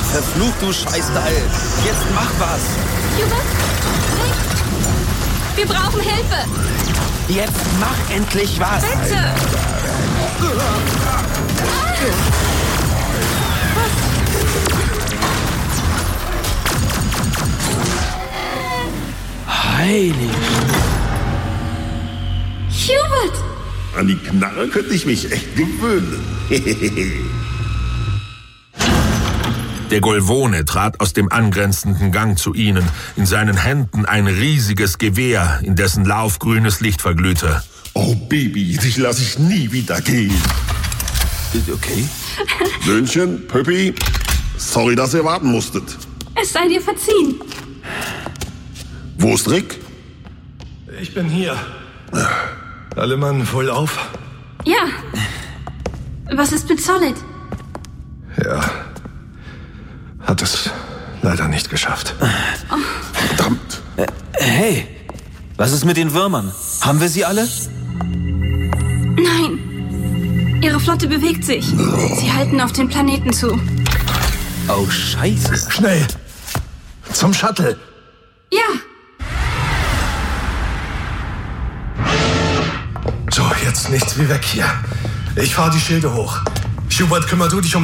Verflucht, du Scheißteil. Jetzt mach was. Hubert? Wir brauchen Hilfe. Jetzt mach endlich was. Bitte. Heilig. Hubert! An die Knarre könnte ich mich echt gewöhnen. Der Golvone trat aus dem angrenzenden Gang zu ihnen, in seinen Händen ein riesiges Gewehr, in dessen Lauf grünes Licht verglühte. Oh Baby, dich lasse ich nie wieder gehen. Okay. Söhnchen, Pöppi, sorry, dass ihr warten musstet. Es sei dir verziehen. Wo ist Rick? Ich bin hier. Alle Mann voll auf? Ja. Was ist mit Solid? Ja. Hat es leider nicht geschafft. Verdammt. Hey, was ist mit den Würmern? Haben wir sie alle? Nein. Ihre Flotte bewegt sich. Sie halten auf den Planeten zu. Oh, Scheiße. Schnell! Zum Shuttle! Ja. So, jetzt nichts wie weg hier. Ich fahr die Schilde hoch. Hubert, kümmer du dich um